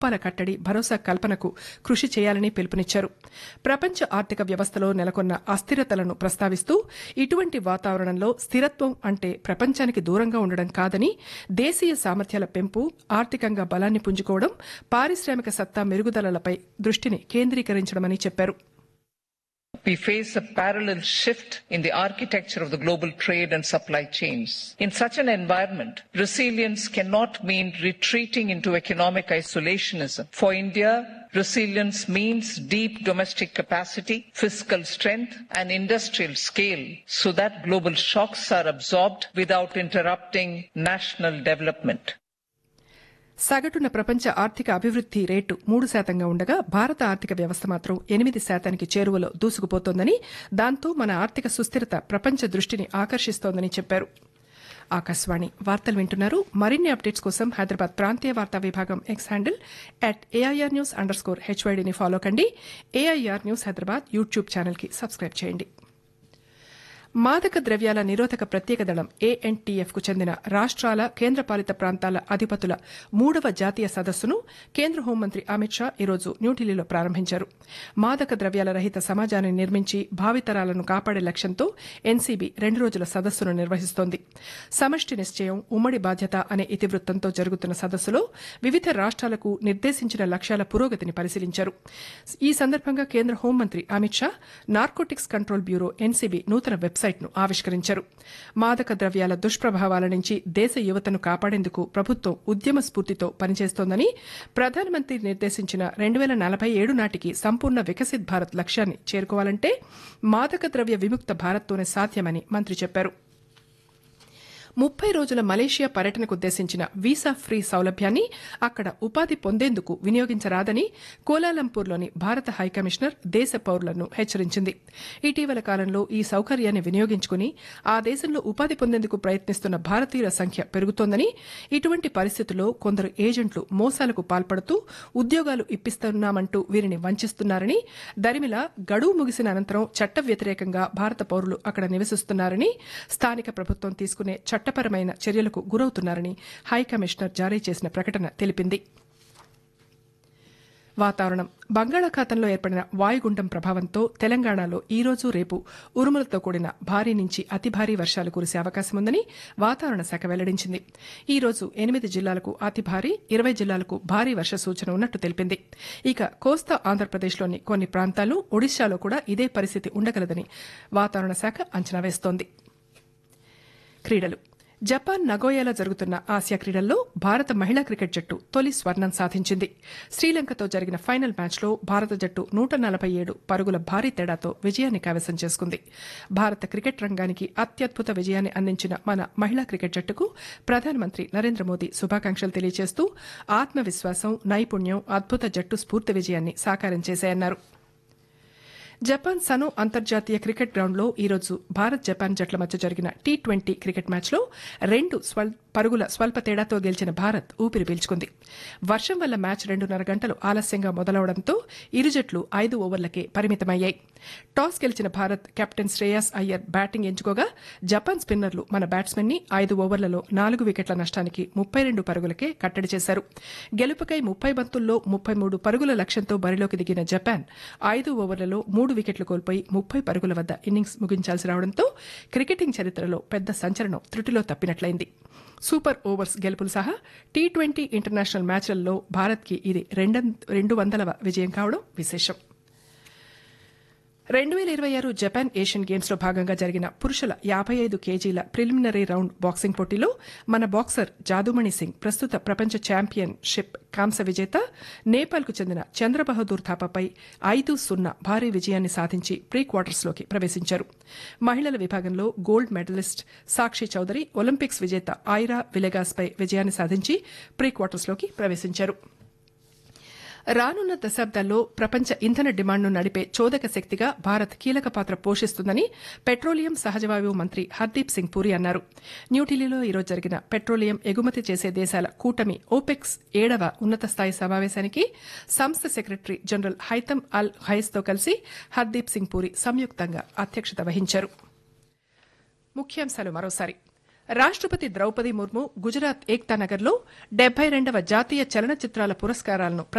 అప్పాల కట్టడి భరోసా కల్పనకు కృషి చేయాలని పిలుపునిచ్చారు. ప్రపంచ ఆర్థిక వ్యవస్థలో నెలకొన్న అస్థిరతలను ప్రస్తావిస్తూ ఇటువంటి వాతావరణంలో స్థిరత్వం అంటే ప్రపంచానికి దూరంగా ఉండడం కాదని, దేశీయ సామర్థ్యాల పెంపు, ఆర్థికంగా బలాన్ని పుంజుకోవడం, పారిశ్రామిక సత్తా మెరుగుదలలపై దృష్టిని కేంద్రీకరించడమని చెప్పారు. We face a parallel shift in the architecture of the global trade and supply chains. In such an environment, resilience cannot mean retreating into economic isolationism. For India, resilience means deep domestic capacity, fiscal strength, and industrial scale so that global shocks are absorbed without interrupting national development. సగటున ప్రపంచ ఆర్థిక అభివృద్ది rate 3% ఉండగా భారత ఆర్థిక వ్యవస్థ మాత్రం 8% చేరువలో దూసుకుపోతోందని, దాంతో మన ఆర్థిక సుస్థిరత ప్రపంచ దృష్టిని ఆకర్షిస్తోందని చెప్పారు. ఆకాశవాణి వార్తలు వింటున్నారు. మరిన్ని అప్డేట్స్ కోసం హైదరాబాద్ ప్రాంతీయ వార్తా విభాగం ఎక్స్ హ్యాండిల్ @AIRnews_HYDని ఫాలో కండి. ఏఐఆర్ న్యూస్ హైదరాబాద్ యూట్యూబ్ ఛానల్కి సబ్స్క్రైబ్ చేయండి. మాదక ద్రవ్యాల నిరోధక ప్రత్యేక దళం ANTFకు చెందిన రాష్ట్రాల, కేంద్రపాలిత ప్రాంతాల అధిపతుల 3వ జాతీయ సదస్సును కేంద్ర హోంమంత్రి అమిత్ షా ఈరోజు న్యూఢిల్లీలో ప్రారంభించారు. మాదక ద్రవ్యాల రహిత సమాజాన్ని నిర్మించి భావితరాలను కాపాడే లక్ష్యంతో ఎన్సీబీ 2 రోజుల సదస్సును నిర్వహిస్తోంది. సమష్టి నిశ్చయం, ఉమ్మడి బాధ్యత అనే ఇతివృత్తంతో జరుగుతున్న సదస్సులో వివిధ రాష్ట్రాలకు నిర్దేశించిన లక్ష్యాల పురోగతిని పరిశీలించారు. ఈ సందర్భంగా కేంద్ర హోంమంత్రి Amit Shah narcotics control bureau NCB నూతన వెబ్సైట్ను ఆవిష్కరించారు. మాదక ద్రవ్యాల దుష్ప్రభావాల నుంచి దేశ యువతను కాపాడేందుకు ప్రభుత్వం ఉద్యమ స్ఫూర్తితో పనిచేస్తోందని, ప్రధానమంత్రి నిర్దేశించిన 2047 నాటికి సంపూర్ణ వికసిత్ భారత్ లక్ష్యాన్ని చేరుకోవాలంటే మాదక ద్రవ్య విముక్త భారత్తోనే సాధ్యమని మంత్రి చెప్పారు. 30 రోజుల మలేషియా పర్యటనకు ఉద్దేశించిన వీసా ఫ్రీ సౌలభ్యాన్ని అక్కడ ఉపాధి పొందేందుకు వినియోగించరాదని కోలాలంపూర్లోని భారత హైకమిషనర్ దేశ పౌరులను హెచ్చరించింది. ఇటీవల కాలంలో ఈ సౌకర్యాన్ని వినియోగించుకుని ఆ దేశంలో ఉపాధి పొందేందుకు ప్రయత్నిస్తున్న భారతీయుల సంఖ్య పెరుగుతోందని, ఇటువంటి పరిస్థితుల్లో కొందరు ఏజెంట్లు మోసాలకు పాల్పడుతూ ఉద్యోగాలు ఇప్పిస్తున్నామంటూ వీరిని వంచిస్తున్నారని, దరిమిలా గడువు ముగిసిన అనంతరం చట్ట వ్యతిరేకంగా భారత పౌరులు అక్కడ నివసిస్తున్నారని, స్థానిక ప్రభుత్వం తీసుకునే చట్టపరమైన చర్యలకు గురవుతున్నారని హైకమిషనర్ జారీ చేసిన ప్రకటన తెలిపింది. వాతావరణం. బంగాళాఖాతంలో ఏర్పడిన వాయుగుండం ప్రభావంతో తెలంగాణలో ఈ రోజు, రేపు ఉరుములతో కూడిన భారీ నుంచి అతి భారీ వర్షాలు కురిసే అవకాశం ఉందని వాతావరణ శాఖ వెల్లడించింది. ఈ రోజు 8 జిల్లాలకు అతి భారీ, 20 జిల్లాలకు భారీ వర్ష సూచన ఉన్నట్టు తెలిపింది. ఇక కోస్తా ఆంధ్రప్రదేశ్లోని కొన్ని ప్రాంతాలు, ఒడిశాలో కూడా ఇదే పరిస్థితి ఉండగలదని వాతావరణ శాఖ అంచనా వేస్తోంది. క్రీడలు. జపాన్ నగోయాలో జరుగుతున్న ఆసియా క్రీడల్లో భారత మహిళా క్రికెట్ జట్టు తొలి స్వర్ణం సాధించింది. శ్రీలంకతో జరిగిన ఫైనల్ మ్యాచ్లో భారత జట్టు 147 పరుగుల భారీ తేడాతో విజయాన్ని కైవసం చేసుకుంది. భారత క్రికెట్ రంగానికి అత్యద్భుత విజయాన్ని అందించిన మన మహిళా క్రికెట్ జట్టుకు ప్రధానమంత్రి నరేంద్ర మోదీ శుభాకాంక్షలు తెలియజేస్తూ ఆత్మవిశ్వాసం, నైపుణ్యం అద్భుత జట్టు స్ఫూర్తి విజయాన్ని సాకారం చేశాయన్నారు. జపాన్ సనో అంతర్జాతీయ క్రికెట్ గ్రౌండ్లో ఈరోజు భారత్, జపాన్ జట్ల మధ్య జరిగిన T20 క్రికెట్ మ్యాచ్లో 2 పరుగుల స్వల్ప తేడాతో గెలిచిన భారత్ ఊపిరి పీల్చుకుంది. వర్షం వల్ల మ్యాచ్ 2.5 గంటలు ఆలస్యంగా మొదలవడంతో ఇరు జట్లు 5 ఓవర్లకే పరిమితమయ్యాయి. టాస్ గెలిచిన Bharat captain Shreyas Iyer batting ఎంచుకోగా, Japan స్పిన్నర్లు మన బ్యాట్స్మెన్ ని 5 ఓవర్లలో 4 వికెట్ల నష్టానికి 32 పరుగులకే కట్టడి చేశారు. గెలుపుకై 30 బంతుల్లో 33 పరుగుల లక్ష్యంతో బరిలోకి దిగిన జపాన్ 5 ఓవర్లలో 3 వికెట్లు కోల్పోయి 30 పరుగుల వద్ద ఇన్నింగ్స్ ముగించాల్సి రావడంతో క్రికెటింగ్ చరిత్రలో పెద్ద సంచలనం త్రుటిలో తప్పినట్లయింది. సూపర్ ఓవర్స్ గెలుపులు సహా T20 ఇంటర్నేషనల్ మ్యాచ్లలో భారత్కి ఇది 200వ విజయం కావడం విశేషం. 2026 జపాన్ ఏషియన్ గేమ్స్లో భాగంగా జరిగిన పురుషుల 55 కేజీల ప్రిలిమినరీ రౌండ్ బాక్సింగ్ పోటీలో మన బాక్సర్ జాదుమణి సింగ్ ప్రస్తుత ప్రపంచ ఛాంపియన్షిప్ కాంస్య విజేత నేపాల్కు చెందిన చంద్రబహదూర్ థాపాపై 5-0 భారీ విజయాన్ని సాధించి ప్రీ క్వార్టర్స్లోకి ప్రవేశించారు. మహిళల విభాగంలో గోల్డ్ మెడలిస్ట్ సాక్షి చౌదరి ఒలింపిక్స్ విజేత ఐరా విలెగాస్పై విజయాన్ని సాధించి ప్రీ క్వార్టర్స్లోకి ప్రవేశించారు. రానున్న దశాబ్దాల్లో ప్రపంచ ఇంధన డిమాండ్ను నడిపే చోదక శక్తిగా భారత్ కీలక పాత్ర పోషిస్తుందని పెట్రోలియం, సహజవాయువు మంత్రి హర్దీప్ సింగ్ పూరి అన్నారు. న్యూఢిల్లీలో ఈరోజు జరిగిన పెట్రోలియం ఎగుమతి చేసే దేశాల కూటమి ఓపెక్స్ 7వ ఉన్నత స్థాయి సమావేశానికి సంస్థ సెక్రటరీ జనరల్ హైతమ్ అల్ హైస్తో కలిసి హర్దీప్ సింగ్ పూరి సంయుక్తంగా అధ్యక్షత వహించారు. ముఖ్యాంశాలు మరోసారి. రాష్టపతి ద్రౌపది ముర్ము గుజరాత్ ఏక్తానగర్లో 72వ జాతీయ చలనచిత్రాల పురస్కారాలను